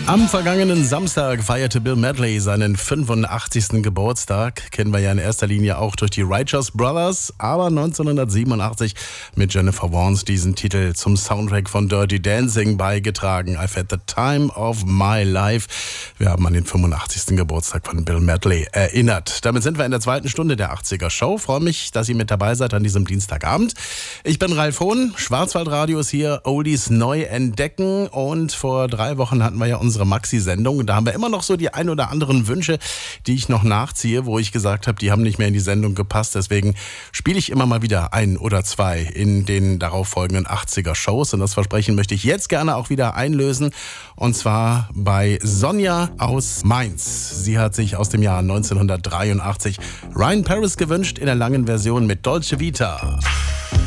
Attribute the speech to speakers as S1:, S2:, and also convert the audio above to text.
S1: Am vergangenen Samstag feierte Bill Medley seinen 85. Geburtstag. Kennen wir ja in erster Linie auch durch die Righteous Brothers, aber 1987 mit Jennifer Warnes diesen Titel zum Soundtrack von Dirty Dancing beigetragen. I've had the time of my life. Wir haben an den 85. Geburtstag von Bill Medley erinnert. Damit sind wir in der zweiten Stunde der 80er Show. Freue mich, dass ihr mit dabei seid an diesem Dienstagabend. Ich bin Ralf Hohn, Schwarzwaldradio ist hier, Oldies neu entdecken, und vor 3 Wochen hatten wir ja unsere Maxi-Sendung. Da haben wir immer noch so die ein oder anderen Wünsche, die ich noch nachziehe, wo ich gesagt habe, die haben nicht mehr in die Sendung gepasst. Deswegen spiele ich immer mal wieder 1 oder 2 in den darauf folgenden 80er Shows. Und das Versprechen möchte ich jetzt gerne auch wieder einlösen. Und zwar bei Sonja aus Mainz. Sie hat sich aus dem Jahr 1983 Ryan Paris gewünscht in der langen Version mit Dolce Vita.